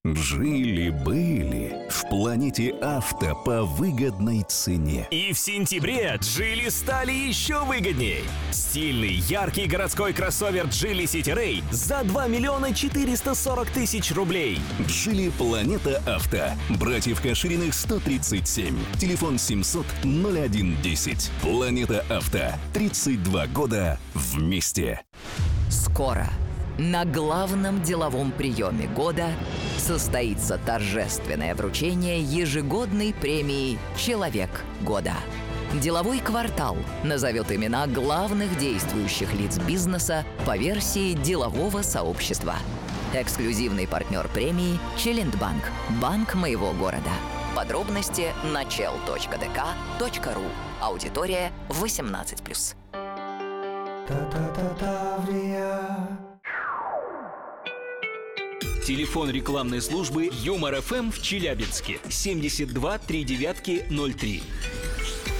Жили-были в планете авто по выгодной цене. И в сентябре Geely стали еще выгоднее. Стильный, яркий городской кроссовер Geely City Ray за 2 миллиона 440 тысяч рублей. Geely Планета Авто. Братьев Кашириных 137. Телефон 700 0110. Планета Авто. 32 года вместе. Скоро на главном деловом приеме года состоится торжественное вручение ежегодной премии «Человек года». Деловой квартал назовет имена главных действующих лиц бизнеса по версии делового сообщества. Эксклюзивный партнер премии «Челлендбанк» – банк моего города. Подробности на chel.dk.ru. Аудитория 18+. Телефон рекламной службы Юмор ФМ в Челябинске 72 39 03.